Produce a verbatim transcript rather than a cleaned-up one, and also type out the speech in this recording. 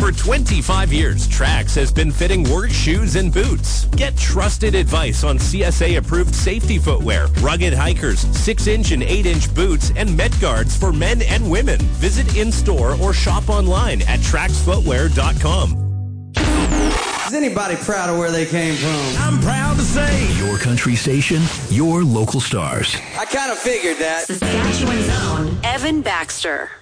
For twenty-five years, Trax has been fitting work shoes and boots. Get trusted advice on C S A-approved safety footwear, rugged hikers, six-inch and eight-inch boots, and Met Guards for men and women. Visit in-store or shop online at trax footwear dot com. Is anybody proud of where they came from? I'm proud to say, your country station, your local stars. I kind of figured that. Saskatchewan's own Evan Baxter.